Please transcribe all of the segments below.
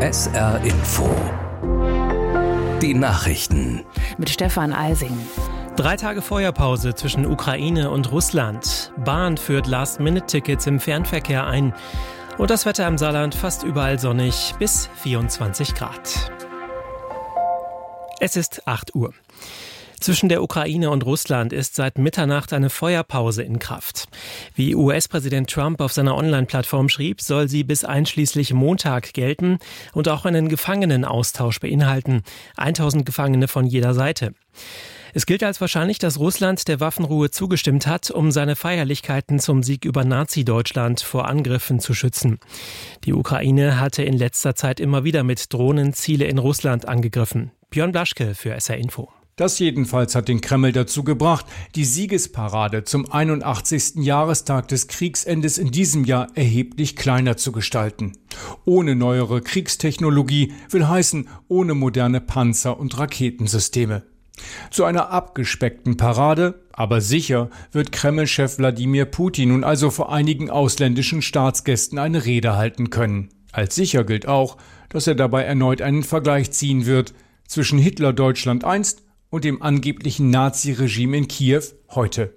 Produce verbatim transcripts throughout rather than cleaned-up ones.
S R Info. Die Nachrichten. Mit Stefan Eising. Drei Tage Feuerpause zwischen Ukraine und Russland. Bahn führt Last-Minute-Tickets im Fernverkehr ein. Und das Wetter im Saarland fast überall sonnig bis vierundzwanzig Grad. Es ist acht Uhr. Zwischen der Ukraine und Russland ist seit Mitternacht eine Feuerpause in Kraft. Wie U S-Präsident Trump auf seiner Online-Plattform schrieb, soll sie bis einschließlich Montag gelten und auch einen Gefangenenaustausch beinhalten. tausend Gefangene von jeder Seite. Es gilt als wahrscheinlich, dass Russland der Waffenruhe zugestimmt hat, um seine Feierlichkeiten zum Sieg über Nazi-Deutschland vor Angriffen zu schützen. Die Ukraine hatte in letzter Zeit immer wieder mit Drohnen Ziele in Russland angegriffen. Björn Blaschke für S R Info. Das jedenfalls hat den Kreml dazu gebracht, die Siegesparade zum einundachtzigsten Jahrestag des Kriegsendes in diesem Jahr erheblich kleiner zu gestalten. Ohne neuere Kriegstechnologie will heißen, ohne moderne Panzer- und Raketensysteme. Zu einer abgespeckten Parade, aber sicher, wird Kreml-Chef Wladimir Putin nun also vor einigen ausländischen Staatsgästen eine Rede halten können. Als sicher gilt auch, dass er dabei erneut einen Vergleich ziehen wird zwischen Hitler-Deutschland einst und dem angeblichen Nazi-Regime in Kiew heute.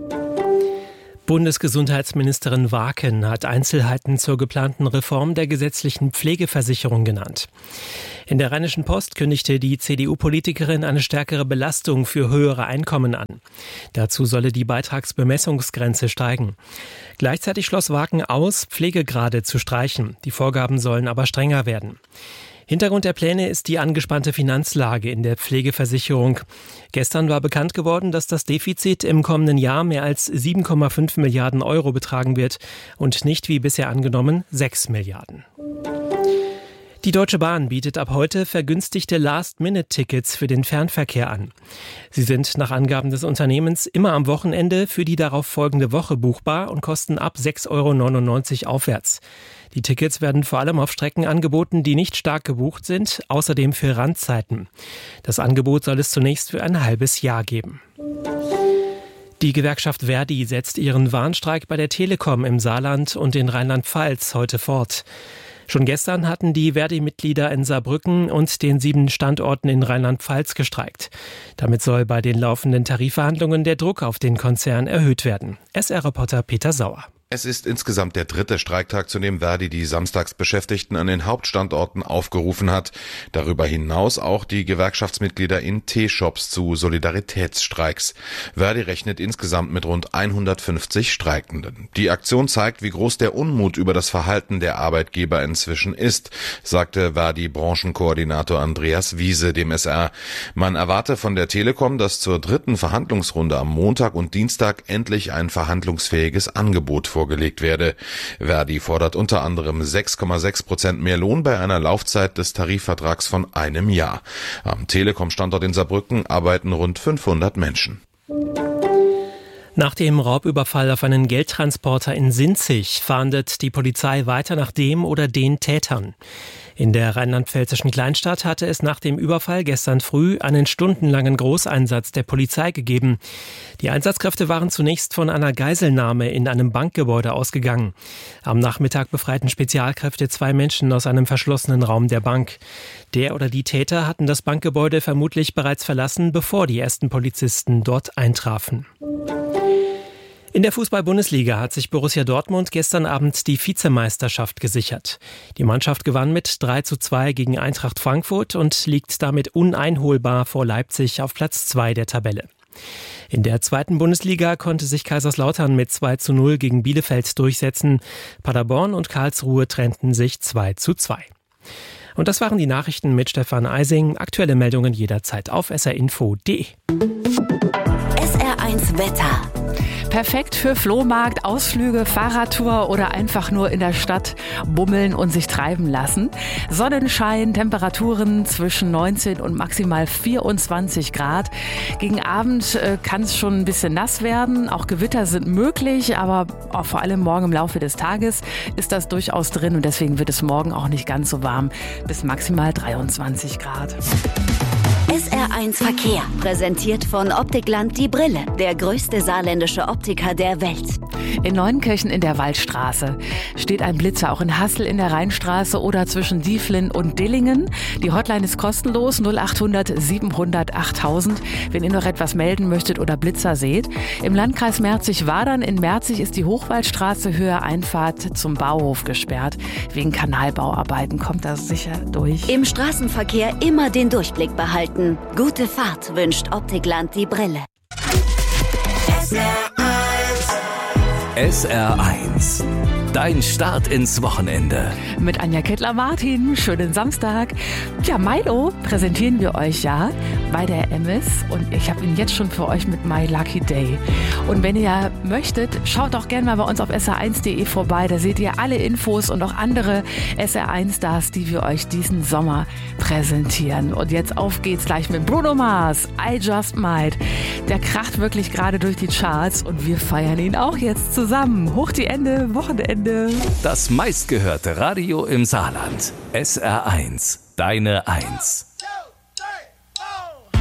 Bundesgesundheitsministerin Waken hat Einzelheiten zur geplanten Reform der gesetzlichen Pflegeversicherung genannt. In der Rheinischen Post kündigte die C D U-Politikerin eine stärkere Belastung für höhere Einkommen an. Dazu solle die Beitragsbemessungsgrenze steigen. Gleichzeitig schloss Waken aus, Pflegegrade zu streichen. Die Vorgaben sollen aber strenger werden. Hintergrund der Pläne ist die angespannte Finanzlage in der Pflegeversicherung. Gestern war bekannt geworden, dass das Defizit im kommenden Jahr mehr als sieben Komma fünf Milliarden Euro betragen wird und nicht wie bisher angenommen sechs Milliarden. Die Deutsche Bahn bietet ab heute vergünstigte Last-Minute-Tickets für den Fernverkehr an. Sie sind nach Angaben des Unternehmens immer am Wochenende für die darauf folgende Woche buchbar und kosten ab sechs Komma neunundneunzig Euro aufwärts. Die Tickets werden vor allem auf Strecken angeboten, die nicht stark gebucht sind, außerdem für Randzeiten. Das Angebot soll es zunächst für ein halbes Jahr geben. Die Gewerkschaft Verdi setzt ihren Warnstreik bei der Telekom im Saarland und in Rheinland-Pfalz heute fort. Schon gestern hatten die Verdi-Mitglieder in Saarbrücken und den sieben Standorten in Rheinland-Pfalz gestreikt. Damit soll bei den laufenden Tarifverhandlungen der Druck auf den Konzern erhöht werden. S R-Reporter Peter Sauer. Es ist insgesamt der dritte Streiktag, zu dem Verdi die Samstagsbeschäftigten an den Hauptstandorten aufgerufen hat. Darüber hinaus auch die Gewerkschaftsmitglieder in T-Shops zu Solidaritätsstreiks. Verdi rechnet insgesamt mit rund hundertfünfzig Streikenden. Die Aktion zeigt, wie groß der Unmut über das Verhalten der Arbeitgeber inzwischen ist, sagte Verdi-Branchenkoordinator Andreas Wiese dem S R. Man erwarte von der Telekom, dass zur dritten Verhandlungsrunde am Montag und Dienstag endlich ein verhandlungsfähiges Angebot vorgelegt werde. Verdi fordert unter anderem sechs Komma sechs Prozent mehr Lohn bei einer Laufzeit des Tarifvertrags von einem Jahr. Am Telekom-Standort in Saarbrücken arbeiten rund fünfhundert Menschen. Nach dem Raubüberfall auf einen Geldtransporter in Sinzig fahndet die Polizei weiter nach dem oder den Tätern. In der rheinland-pfälzischen Kleinstadt hatte es nach dem Überfall gestern früh einen stundenlangen Großeinsatz der Polizei gegeben. Die Einsatzkräfte waren zunächst von einer Geiselnahme in einem Bankgebäude ausgegangen. Am Nachmittag befreiten Spezialkräfte zwei Menschen aus einem verschlossenen Raum der Bank. Der oder die Täter hatten das Bankgebäude vermutlich bereits verlassen, bevor die ersten Polizisten dort eintrafen. In der Fußball-Bundesliga hat sich Borussia Dortmund gestern Abend die Vizemeisterschaft gesichert. Die Mannschaft gewann mit drei zu zwei gegen Eintracht Frankfurt und liegt damit uneinholbar vor Leipzig auf Platz zwei der Tabelle. In der zweiten Bundesliga konnte sich Kaiserslautern mit zwei zu null gegen Bielefeld durchsetzen. Paderborn und Karlsruhe trennten sich zwei zu zwei. Und das waren die Nachrichten mit Stefan Eising. Aktuelle Meldungen jederzeit auf s r info punkt d e. S R eins Wetter. Perfekt für Flohmarkt, Ausflüge, Fahrradtour oder einfach nur in der Stadt bummeln und sich treiben lassen. Sonnenschein, Temperaturen zwischen neunzehn und maximal vierundzwanzig Grad. Gegen Abend äh, kann es schon ein bisschen nass werden. Auch Gewitter sind möglich, aber auch vor allem morgen im Laufe des Tages ist das durchaus drin und deswegen wird es morgen auch nicht ganz so warm, bis maximal dreiundzwanzig Grad. S R eins Verkehr, präsentiert von Optikland die Brille, der größte saarländische Optiker der Welt. In Neunkirchen in der Waldstraße steht ein Blitzer, auch in Hassel in der Rheinstraße oder zwischen Dieflin und Dillingen. Die Hotline ist kostenlos, null acht hundert siebenhundert achttausend, wenn ihr noch etwas melden möchtet oder Blitzer seht. Im Landkreis Merzig-Wadern in Merzig ist die Hochwaldstraße Höhe Einfahrt zum Bauhof gesperrt. Wegen Kanalbauarbeiten kommt das sicher durch. Im Straßenverkehr immer den Durchblick behalten. Gute Fahrt wünscht Optikland die Brille. S R eins. Dein Start ins Wochenende. Mit Anja Kettler-Martin. Schönen Samstag. Ja, Milo präsentieren wir euch ja bei der M S und ich habe ihn jetzt schon für euch mit My Lucky Day. Und wenn ihr möchtet, schaut doch gerne mal bei uns auf S R eins punkt de vorbei. Da seht ihr alle Infos und auch andere S R eins Stars, die wir euch diesen Sommer präsentieren. Und jetzt auf geht's gleich mit Bruno Mars. I Just Might. Der kracht wirklich gerade durch die Charts und wir feiern ihn auch jetzt zusammen. Hoch die Ende, Wochenende. Das meistgehörte Radio im Saarland. S R eins. Deine Eins.